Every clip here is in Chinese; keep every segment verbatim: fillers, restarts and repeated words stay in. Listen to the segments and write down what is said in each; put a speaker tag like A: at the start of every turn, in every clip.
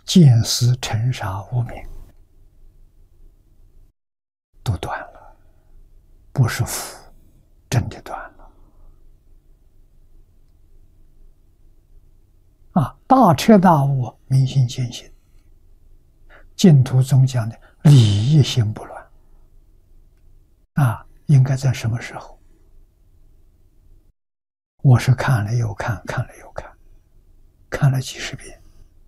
A: 见思尘沙无明都断了，不是福，真的断了。啊，大彻大悟，明心见性。净土宗讲的理一心不乱，啊，应该在什么时候？我是看了又看，看了又看，看了几十遍。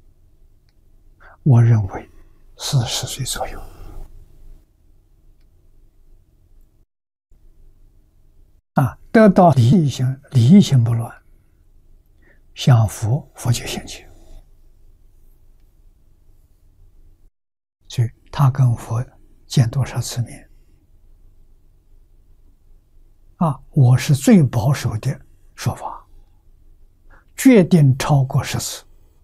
A: 我认为四十岁左右，啊，得到理一心，理一心不乱，想佛，佛就现前。所以他跟佛见多少次面？啊，我是最保守的说法，决定超过十次。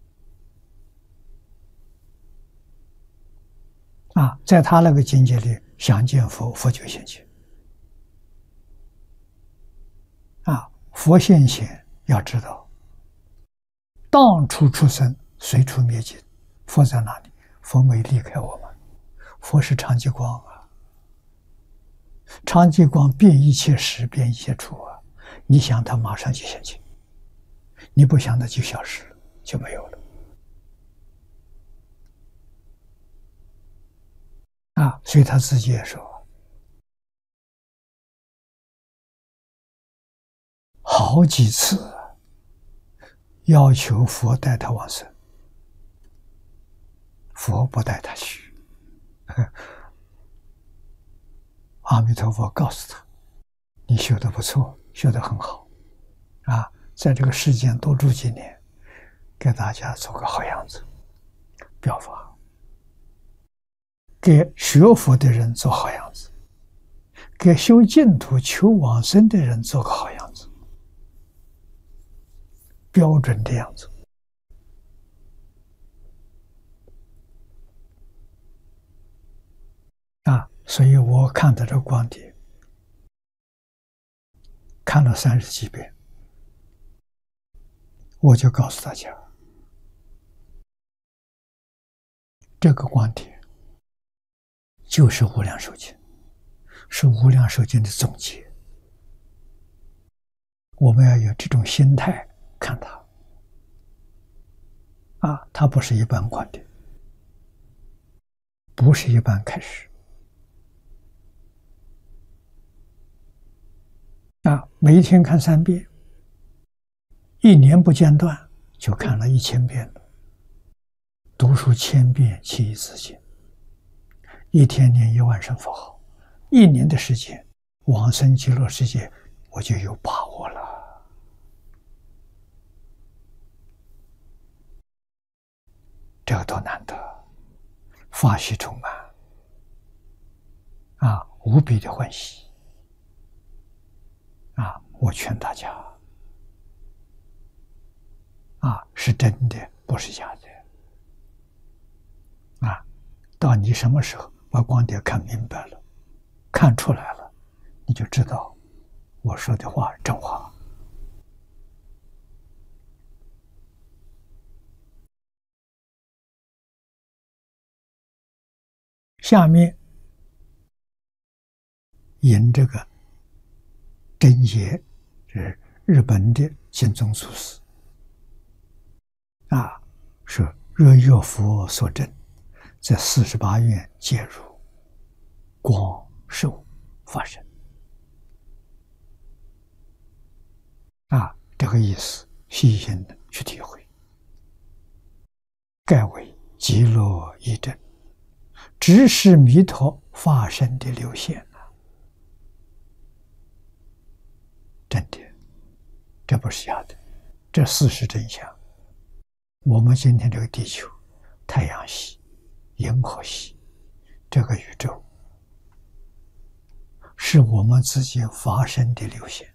A: 啊，在他那个境界里，想见佛，佛就现前。啊，佛现前要知道，当初出生，随处灭尽。佛在哪里？佛没离开我们，佛是常寂光啊，常寂光遍一切时，遍一切处啊。你想他马上就现前，你不想他就消失了，就没有了。啊，所以他自己也说，好几次要求佛带他往生，佛不带他去。阿弥陀佛告诉他，你修得不错，修得很好啊，在这个世间多住几年，给大家做个好样子，表法，给学佛的人做好样子，给修净土求往生的人做个好样子，标准的样子。啊，所以我看到这个光碟，看了三十几遍，我就告诉大家，这个光碟就是无量寿经，是无量寿经的总结。我们要有这种心态看它。啊，它不是一般光碟，不是一般开始。啊，每一天看三遍，一年不间断，就看了一千遍了。读书千遍，其义自见。一天念一万声佛号，一年的时间，往生极乐世界，我就有把握了。这个多难得，法喜充满，啊，无比的欢喜。啊，我劝大家，啊，是真的，不是假的。啊，到你什么时候把光碟看明白了，看出来了，你就知道我说的话真话。下面引这个真言，是日本的金宗祖师啊，是若有佛所证，在四十八愿皆如光寿发生。啊，这个意思细心的去体会，盖为极乐一真，只是弥陀发生的流现啊！真的，这不是假的，这事实真相。我们今天这个地球，太阳系、银河系，这个宇宙，是我们自己发生的流现。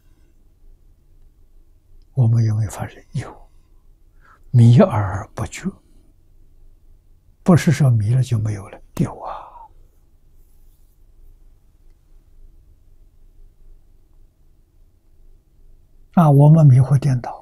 A: 我们有没有发现？有，迷而不觉，不是说迷了就没有了，有啊。啊，我们迷惑颠倒，